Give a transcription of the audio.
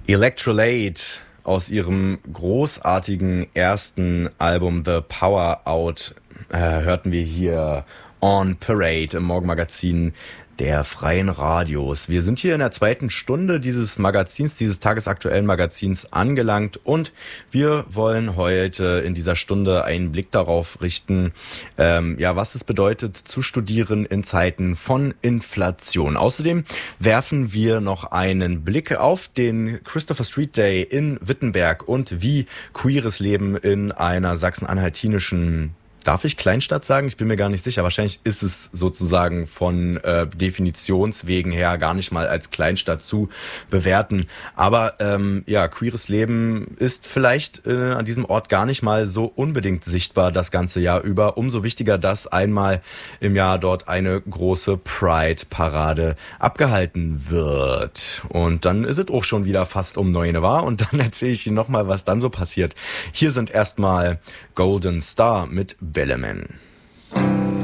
Electrolate aus ihrem großartigen ersten Album The Power Out hörten wir hier On Parade im Morgenmagazin der Freien Radios. Wir sind hier in der zweiten Stunde dieses Magazins, dieses tagesaktuellen Magazins angelangt und wir wollen heute in dieser Stunde einen Blick darauf richten, was es bedeutet zu studieren in Zeiten von Inflation. Außerdem werfen wir noch einen Blick auf den Christopher Street Day in Wittenberg und wie queeres Leben in einer sachsen-anhaltinischen, darf ich Kleinstadt sagen? Ich bin mir gar nicht sicher. Wahrscheinlich ist es sozusagen von Definitionswegen her gar nicht mal als Kleinstadt zu bewerten. Aber queeres Leben ist vielleicht an diesem Ort gar nicht mal so unbedingt sichtbar das ganze Jahr über. Umso wichtiger, dass einmal im Jahr dort eine große Pride-Parade abgehalten wird. Und dann ist es auch schon wieder fast um 9 war und dann erzähle ich Ihnen nochmal, was dann so passiert. Hier sind erstmal Golden Star mit Bellarmine.